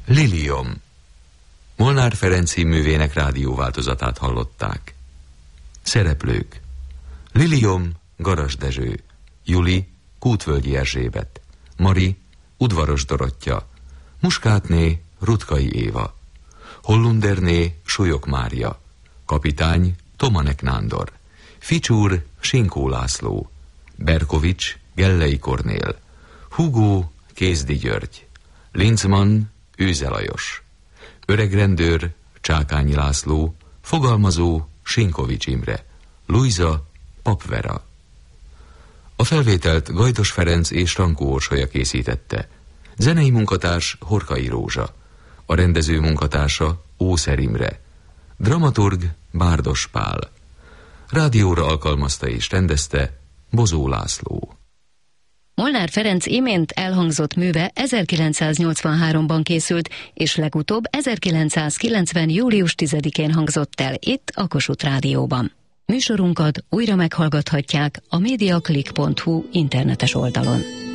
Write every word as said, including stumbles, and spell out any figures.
Liliom. Molnár Ferenc színművének rádióváltozatát hallották. Szereplők: Liliom, Garas Dezső, Juli, Kútvölgyi Erzsébet, Mari, Udvaros Dorottya, Muskátné, Rutkai Éva, Hollunderné, Súlyog Mária, Kapitány, Tomanek Nándor, Ficsúr, Sinkó László, Berkovics, Gellei Kornél, Hugó, Kézdi György, Linzmann, Őze Lajos, Öregrendőr, Csákányi László, Fogalmazó, Sinkovics Imre, Luisa, Pap Vera. A felvételt Gajdos Ferenc és Rankó Orsolya készítette. Zenei munkatárs Horkai Rózsa, a rendező munkatársa Ószer Imre, dramaturg Bárdos Pál. Rádióra alkalmazta és rendezte Bozó László. Molnár Ferenc imént elhangzott műve ezerkilencszáznyolcvanháromban készült, és legutóbb ezerkilencszázkilencven. július tizedikén hangzott el itt a Kossuth Rádióban. Műsorunkat újra meghallgathatják a mediaclick pont hu internetes oldalon.